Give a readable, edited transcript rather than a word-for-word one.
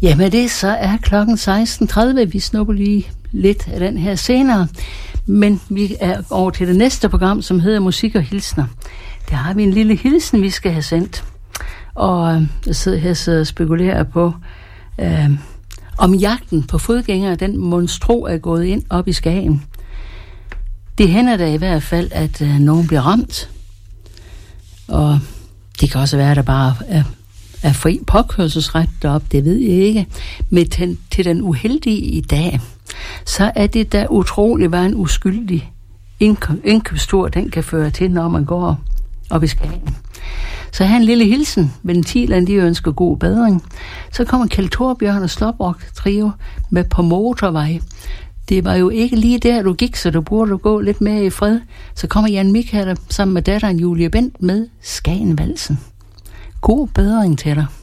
Ja, med det så er klokken 16.30. Vi snupper lige lidt af den her senere. Men vi er over til det næste program, som hedder Musik og Hilsner. Der har vi en lille hilsen, vi skal have sendt. Og jeg sidder her og spekulerer på, om jagten på fodgængere, den monstro er gået ind op i Skagen. Det hænder da i hvert fald, at nogen bliver ramt. Og det kan også være, at der bare er fri påkørselsret deroppe, det ved jeg ikke. Men til den uheldige i dag, så er det da utroligt, hvad en uskyldig indkøbstur, den kan føre til, når man går op i Skagen. Så her en lille hilsen. Ventilerne, de ønsker god bedring. Så kommer Kjeld Thorbjørn og Slåbrok Trio med På Motorvej. Det var jo ikke lige der, du gik, så du burde gå lidt mere i fred. Så kommer Jan Michael sammen med datteren Julie Bent med Skagenvalsen. God bedring til dig.